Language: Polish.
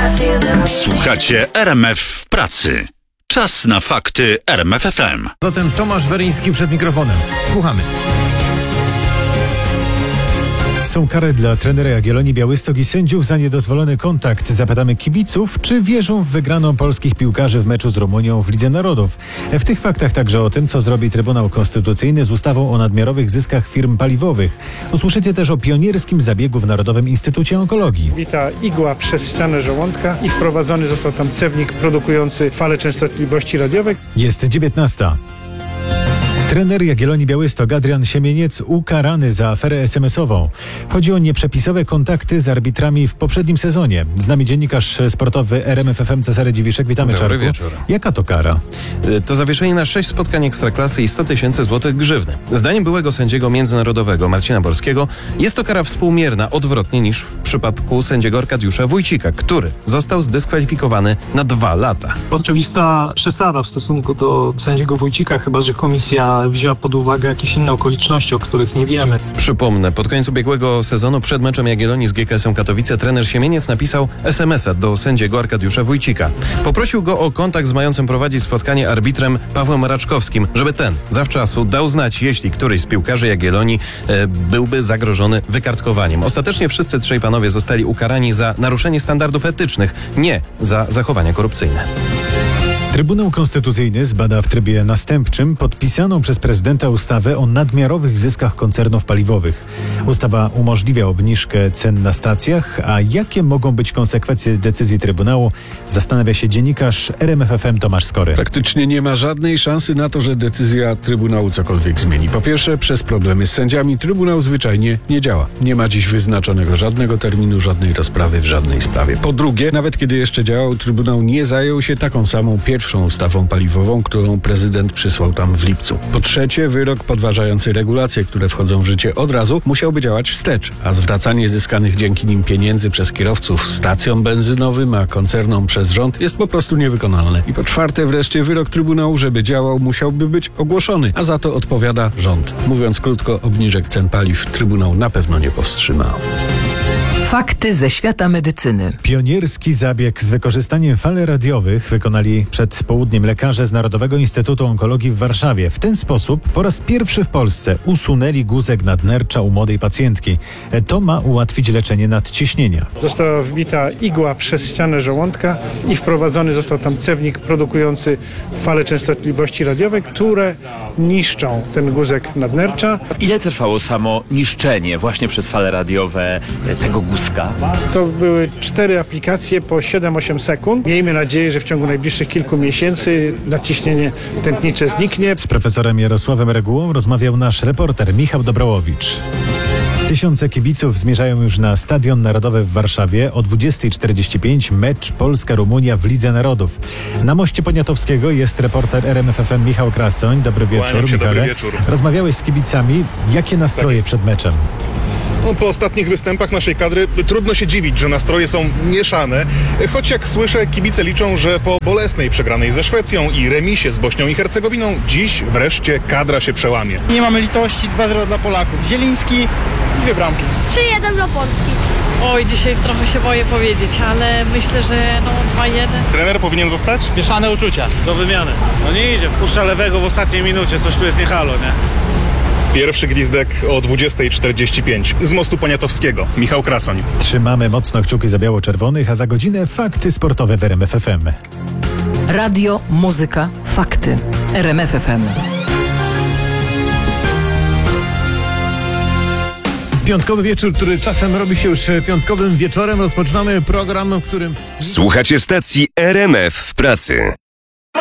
Słuchacie RMF w pracy. Czas na fakty RMF FM. Zatem Tomasz Weryński przed mikrofonem. Słuchamy. Są kary dla trenera Jagiellonii Białystok i sędziów za niedozwolony kontakt. Zapytamy kibiców, czy wierzą w wygraną polskich piłkarzy w meczu z Rumunią w Lidze Narodów. W tych faktach także o tym, co zrobi Trybunał Konstytucyjny z ustawą o nadmiarowych zyskach firm paliwowych. Usłyszycie też o pionierskim zabiegu w Narodowym Instytucie Onkologii. Wita igła przez ścianę żołądka i wprowadzony został tam cewnik produkujący fale częstotliwości radiowych. Jest 19. Trener Jagiellonii Białystok Adrian Siemieniec ukarany za aferę SMS-ową. Chodzi o nieprzepisowe kontakty z arbitrami w poprzednim sezonie. Z nami dziennikarz sportowy RMF FM Cezary Dziwiszek. Witamy, Dobry Czarku. wieczór. Jaka to kara? To zawieszenie na 6 spotkań Ekstraklasy i 100 000 złotych grzywny. Zdaniem byłego sędziego międzynarodowego Marcina Borskiego jest to kara współmierna, odwrotnie niż w przypadku sędziego Arkadiusza Wójcika, który został zdyskwalifikowany na 2 lata. Oczywista przesada w stosunku do sędziego Wójcika, chyba że komisja wzięła pod uwagę jakieś inne okoliczności, o których nie wiemy. Przypomnę, pod koniec ubiegłego sezonu przed meczem Jagiellonii z GKS-em Katowice trener Siemieniec napisał SMS-a do sędziego Arkadiusza Wójcika. Poprosił go o kontakt z mającym prowadzić spotkanie arbitrem Pawłem Raczkowskim, żeby ten zawczasu dał znać, jeśli któryś z piłkarzy Jagiellonii byłby zagrożony wykartkowaniem. Ostatecznie wszyscy trzej panowie zostali ukarani za naruszenie standardów etycznych, nie za zachowania korupcyjne. Trybunał Konstytucyjny zbada w trybie następczym podpisaną przez prezydenta ustawę o nadmiarowych zyskach koncernów paliwowych. Ustawa umożliwia obniżkę cen na stacjach, a jakie mogą być konsekwencje decyzji Trybunału, zastanawia się dziennikarz RMF FM Tomasz Skory. Praktycznie nie ma żadnej szansy na to, że decyzja Trybunału cokolwiek zmieni. Po pierwsze, przez problemy z sędziami Trybunał zwyczajnie nie działa. Nie ma dziś wyznaczonego żadnego terminu, żadnej rozprawy w żadnej sprawie. Po drugie, nawet kiedy jeszcze działał, Trybunał nie zajął się taką samą pierwszą ustawą paliwową, którą prezydent przysłał tam w lipcu. Po trzecie, wyrok podważający regulacje, które wchodzą w życie od razu, musiałby działać wstecz, a zwracanie zyskanych dzięki nim pieniędzy przez kierowców stacjom benzynowym, a koncernom przez rząd jest po prostu niewykonalne. I po czwarte wreszcie, wyrok Trybunału, żeby działał, musiałby być ogłoszony, a za to odpowiada rząd. Mówiąc krótko, obniżek cen paliw Trybunał na pewno nie powstrzyma. Fakty ze świata medycyny. Pionierski zabieg z wykorzystaniem fal radiowych wykonali przed południem lekarze z Narodowego Instytutu Onkologii w Warszawie. W ten sposób po raz pierwszy w Polsce usunęli guzek nadnercza u młodej pacjentki. To ma ułatwić leczenie nadciśnienia. Została wbita igła przez ścianę żołądka i wprowadzony został tam cewnik produkujący fale częstotliwości radiowych, które niszczą ten guzek nadnercza. Ile trwało samo niszczenie właśnie przez fale radiowe tego guzka? To były 4 aplikacje po 7-8 sekund. Miejmy nadzieję, że w ciągu najbliższych kilku miesięcy nadciśnienie tętnicze zniknie. Z profesorem Jarosławem Regułą rozmawiał nasz reporter Michał Dobrołowicz. Tysiące kibiców zmierzają już na Stadion Narodowy w Warszawie. O 20:45 mecz Polska-Rumunia w Lidze Narodów. Na moście Poniatowskiego jest reporter RMF FM Michał Krasoń. Dobry wieczór, Michale. Dobry wieczór. Rozmawiałeś z kibicami. Jakie nastroje przed meczem? Po ostatnich występach naszej kadry trudno się dziwić, że nastroje są mieszane, choć jak słyszę, kibice liczą, że po bolesnej przegranej ze Szwecją i remisie z Bośnią i Hercegowiną dziś wreszcie kadra się przełamie. Nie mamy litości, 2-0 dla Polaków. Zieliński, 2 bramki. 3-1 dla Polski. Oj, dzisiaj trochę się boję powiedzieć, ale myślę, że 2-1. Trener powinien zostać? Mieszane uczucia. Do wymiany. No nie idzie, wpuszcza lewego w ostatniej minucie, coś tu jest nie halo, nie? Pierwszy gwizdek o 20:45 z mostu Poniatowskiego. Michał Krasoń. Trzymamy mocno kciuki za biało-czerwonych, a za godzinę fakty sportowe w RMF FM. Radio, muzyka, fakty. RMF FM. Piątkowy wieczór, który czasem robi się już piątkowym wieczorem. Rozpoczynamy program, w którym... Słuchacie stacji RMF w pracy.